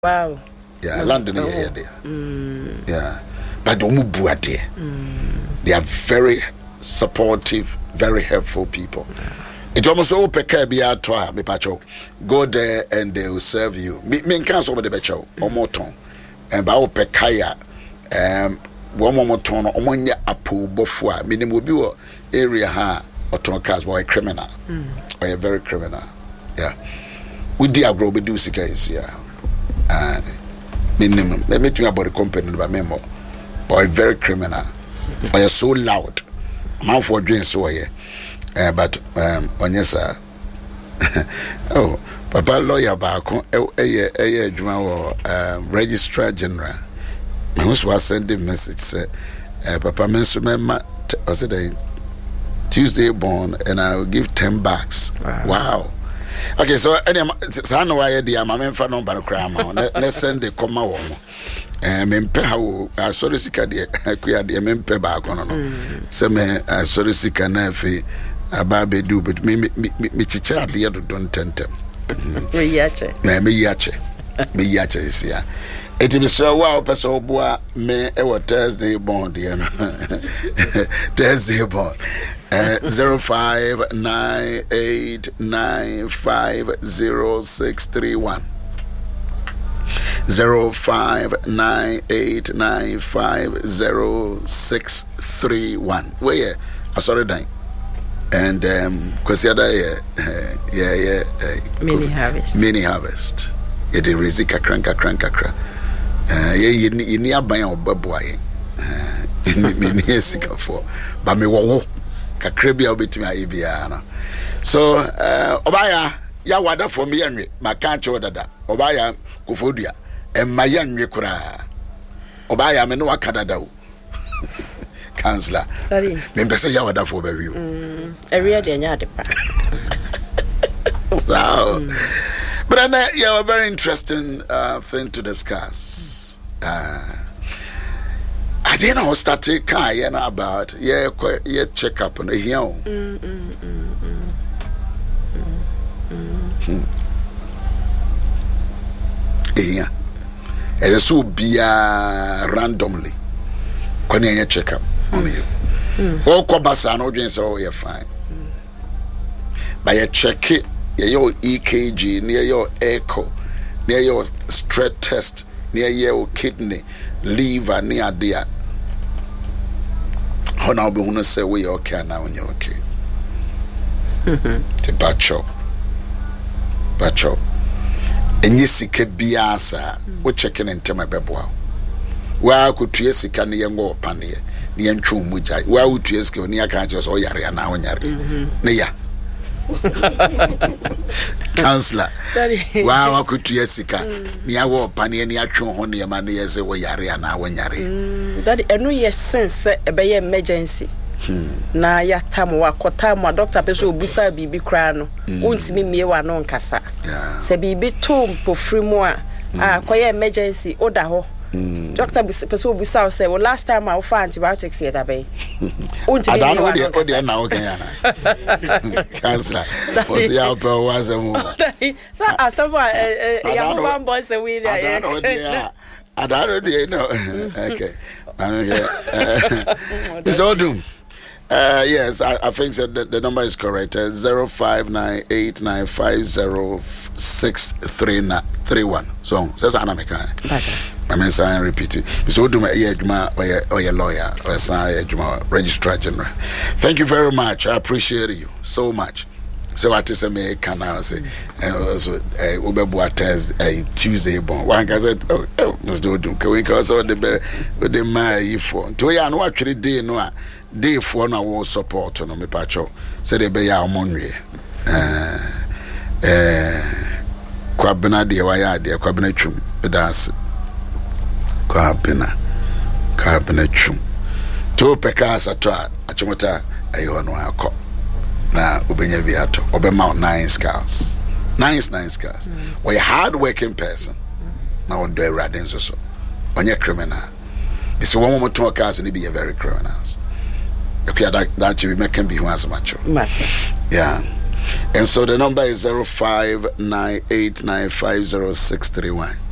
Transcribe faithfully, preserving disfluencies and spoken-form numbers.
Wow. Yeah, London oh. here there. Mm. Yeah. But mm. they are very supportive, very helpful people. It almost all pekabia toa me pacho. Go there and they will serve you. Me me can so the becho or more ton. And ba pekaya um one more ton or one ya apo bofua. Minimum will be area ha or ton cars boy criminal. Mm. Or a very criminal. Yeah. We do agro be do sika is yeah. Uh, minimum. Let me think about the company by memo. Boy, very criminal. Boy, so loud. Man for drinks so here. Uh, but um, on yes, sir. Oh, Papa lawyer back. Eh, eh, eh, um, Registrar General. I was sending message. Say, uh, Papa, mention was it a Tuesday born, and I will give ten bucks. Wow. wow. Okay, so any I know why the amount for no background. Let's send the comma one. Eh, mempe how I sorry sika de akuya de mempe ba kono no. Se me sorry sika na afi ababe do but me me me chicha de do don tentem. Me yache. Me me yache. Me yache is ya. It be so wow person oboa me e wa Thursday born de no. Thursday born. Uh, zero five nine eight nine five zero six three one zero five nine eight nine five zero six three one. Where yeah, I saw it and um, cause the other yeah, yeah, yeah, uh, mini harvest, mini harvest. Yeah, the rizika kranka kranka kra. Uh, yeah, you you need a buy or baboy. Uh, mini sika for, but me wo. Kakrebia betimi ayibiana so uh obaya ya wada for me anwe maka cho dada obaya kofodua emma ya nwe kura obaya me no wakadada o counselor me pese ya wada for baby mm area de nya de pa so mm. But then uh, yeah, a very interesting uh thing to discuss. mm. uh I didn't know start to kai you know about yeah yeah check up on the here. Mm mm mm mm. Yeah. It's so be randomly. When you check up on you. Oh, Kobasa no drink so you're fine. But you check it, your E K G, near your echo, near your stress test, near your kidney, liver, near there. How now be wanna say we okay now when you're okay. The bacho. Bacho. And you see biasa, we checking into my bebo. Where could you see can you go pandy? Nian chum which I where would you go near catches or yari now when yari? Neya. Counselor. Wow, could you see near war panny and yachum honey money as a way yari now when yari? That a new year sense a bay emergency. Na ya tamu wa kotamu wa doctor peso busa bibi krano. Unti mi miwa non kasa. Se bibi tum po frimwa. Ah, kwa emergency oda ho. Doctor peso busa say well last time I offer antibiotics here that bay. Unti mi miwa non kasa. Odi na okenya. Counselor. Was ya pe was a move. So asaba eh ya one boy say we there. I don't know. Okay. Okay. It's all doom. Uh, yes, I, I think that the, the number is correct. Uh, zero five nine eight nine five zero six three three one. So, says Anamika. I mean, I repeat it. So, do my ear, or your lawyer, or say, Registrar General. Thank you very much. I appreciate you so much. So, what is a me can I say? Also, Uber Thursday, Tuesday born. One guy said, "Oh, must do do." Can we call so the the my phone? To ya no actually day no. Day for no will support no me pacho say they be ya monwe eh eh kwabena de wa ya de kwabena twum bedas kwabena kwabena twum to peka asato achimota ayo no akọ na ubenya bi ato obema nine scars nine nine scars mm. we hard working person mm. na do erade nso so onye criminal it's one more to cars and be a very criminals. Okay, that that you make can be once much. Matter. Yeah. And so the number is zero five nine eight nine five zero six three one.